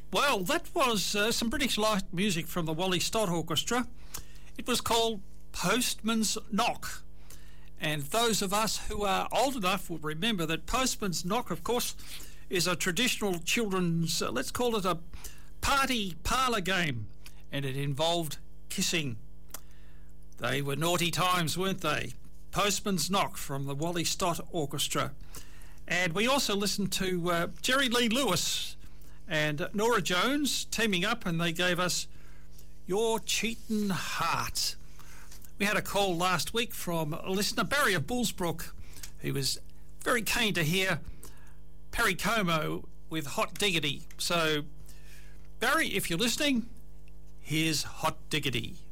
Well, that was some British light music from the Wally Stott Orchestra. It was called Postman's Knock. And those of us who are old enough will remember that Postman's Knock, of course, is a traditional children's, let's call it a party parlour game. And it involved kissing. They were naughty times, weren't they? Postman's Knock from the Wally Stott Orchestra. And we also listened to Jerry Lee Lewis and Nora Jones teaming up, and they gave us Your Cheatin' Heart. We had a call last week from a listener, Barry of Bullsbrook, who was very keen to hear Perry Como with Hot Diggity. So, Barry, if you're listening, here's Hot Diggity.